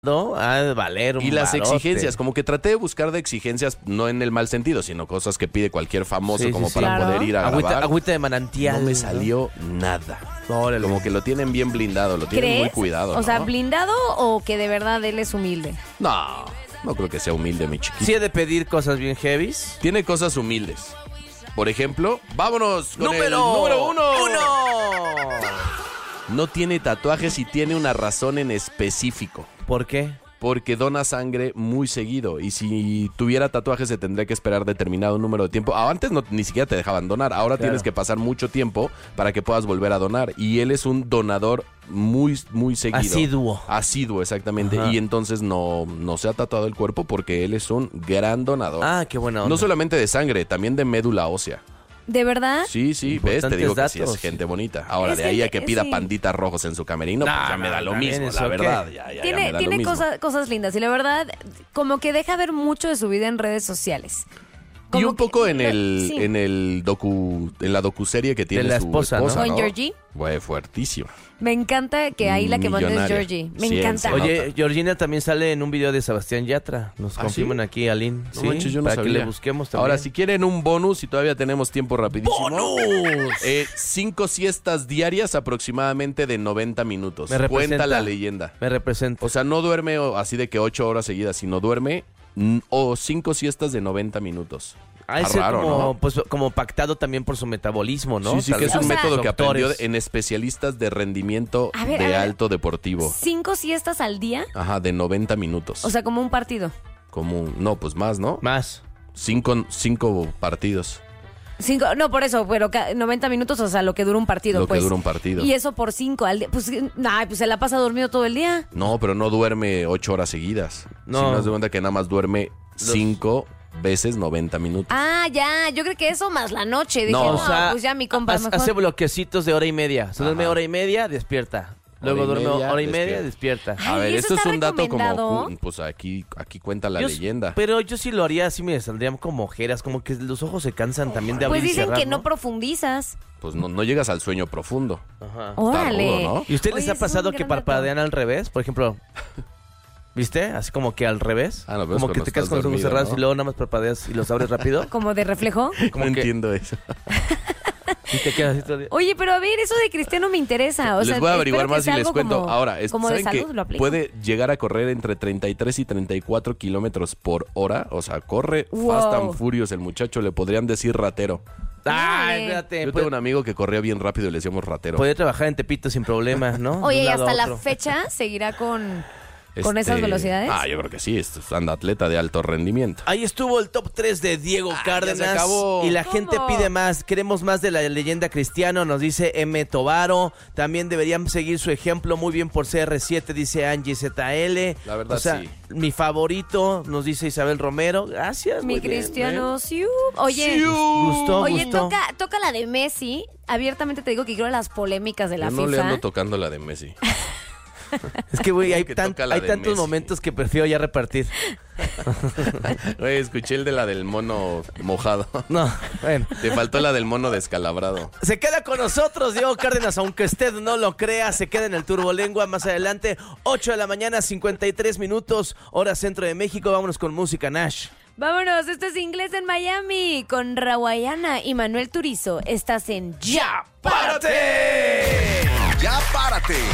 valer un Y las barote. exigencias, como que traté de buscar de exigencias, no en el mal sentido, sino cosas que pide cualquier famoso Sí, como sí, para claro. poder ir a grabar. Agüita de manantial. No me salió nada. Órale. Como que lo tienen bien blindado, lo tienen ¿Crees? muy cuidado, O sea, ¿no? blindado o que de verdad él es humilde. No creo que sea humilde, mi chiquito. Sí he de pedir cosas bien heavies. Tiene cosas humildes. Por ejemplo, vámonos con el ¡Número número uno. ¡Uno! No tiene tatuajes y tiene una razón en específico. ¿Por qué? Porque dona sangre muy seguido. Y si tuviera tatuajes se tendría que esperar determinado número de tiempo. Antes ni siquiera te dejaban donar. Ahora Claro. tienes que pasar mucho tiempo para que puedas volver a donar. Y él es un donador muy, muy seguido. Asiduo, exactamente. Ajá. Y entonces no se ha tatuado el cuerpo porque él es un gran donador. Ah, qué buena onda. No solamente de sangre, también de médula ósea. ¿De verdad? Sí, ves, te Importantes digo que sí datos. es gente bonita. Ahora, Es de ahí a que gente- pida sí. panditas rojos en su camerino, pues ya me da lo también mismo, eso, la ¿qué? verdad. Ya me Tiene, da tiene lo mismo. cosas lindas y la verdad, como que deja ver mucho de su vida en redes sociales. Y Como un poco que- en el sí. en la docuserie que tiene la su esposa, ¿no? Con ¿no? Georgie. Fue fuertísimo. Me encanta que ahí la que manda es Millonaria. Georgie. Me Sí, encanta. en serio. Oye, Georgina también sale en un video de Sebastián Yatra. Nos ¿Ah, confirman sí? aquí, Aline. No manches, yo no para sabía. que le busquemos también. Ahora, si quieren un bonus y todavía tenemos tiempo rapidísimo. ¡Bonus! 5 siestas diarias aproximadamente de 90 minutos. Me representa. Cuenta la leyenda. Me representa. O sea, no duerme así de que 8 horas seguidas, sino duerme o 5 siestas de 90 minutos. Es Está raro, como, ¿no? pues, como pactado también por su metabolismo, ¿no? Sí, sí, Tal que es vez un O sea, método que aprendió doctores. en especialistas de rendimiento A ver, de alto deportivo. 5 siestas al día, Ajá, de 90 minutos. o sea, como un partido. No, pues más, ¿no? Más. 5 partidos. No, por eso, pero 90 minutos, o sea, lo que dura un partido, Lo que pues. dura un partido. Y eso por 5 al día. Pues se la pasa dormido todo el día. No, pero no duerme 8 horas seguidas. No. Si no das de cuenta que nada más duerme 5 veces 90 minutos. Ah, ya, yo creo que eso más la noche. Dije, No, no, o pues ya mi compa mejor. hace bloquecitos de hora y media. Se duerme Ajá. hora y media, despierta. Luego Hora y duerme media, hora y media, despierta. Ay, A ver, ¿eso esto es está un dato recomendado? como... Pues aquí cuenta la Yo- leyenda. Pero yo sí lo haría, así me saldrían como ojeras, como que los ojos se cansan también de abrir Pues y dicen cerrar, que no profundizas. Pues no llegas al sueño profundo. Ajá. Órale. rudo, ¿no? ¿Y a usted Oye, les ha ese es un pasado que gran dato. parpadean al revés? Por ejemplo, ¿viste? Así como que al revés. Ah, no, pero es como que cuando te quedas estás con los ojos dormido, cerrados ¿no? y luego nada más parpadeas y los abres rápido. Como de reflejo. Como No que- entiendo eso. Y te quedas así todo el día. Oye, pero a ver, eso de Cristiano me interesa. O sea, Les voy a averiguar espero que más y sea les algo cuento. como- Ahora, como de ¿saben que salud, lo aplico. puede llegar a correr entre 33 y 34 kilómetros por hora? O sea, corre Wow. fast and furious el muchacho. Le podrían decir ratero. Ay, Órale. espérate. Yo tengo un amigo que corría bien rápido y le decíamos ratero. Podría trabajar en Tepito sin problemas, ¿no? De Oye, un y lado hasta a la otro. fecha seguirá con esas velocidades. Yo creo que sí. Anda atleta de alto rendimiento. Ahí estuvo el top 3 de Diego Cárdenas. ya se acabó. Y la ¿Cómo? gente pide más. Queremos más de la leyenda Cristiano, nos dice M. Tobaro. También deberían seguir su ejemplo muy bien por CR7, dice Angie ZL. La verdad, o sea, sí. mi favorito, nos dice Isabel Romero. Gracias. Mi muy bien, Cristiano, ¿eh? Siu. Oye, Gustó, oye, gustó. toca la de Messi. Abiertamente te digo que quiero las polémicas de la Yo no FIFA. le ando tocando la de Messi. Es que, güey, hay, que toca la hay de tantos Messi. momentos que prefiero ya repartir. Güey, escuché el de la del mono mojado. No, bueno. Te faltó la del mono descalabrado. Se queda con nosotros Diego Cárdenas, aunque usted no lo crea, se queda en el Turbolengua más adelante, 8 de la mañana, 53 minutos, hora centro de México. Vámonos con música, Nash. Vámonos, esto es Inglés en Miami con Rawayana y Manuel Turizo. Estás en Ya. ¡Párate! ¡Ya párate!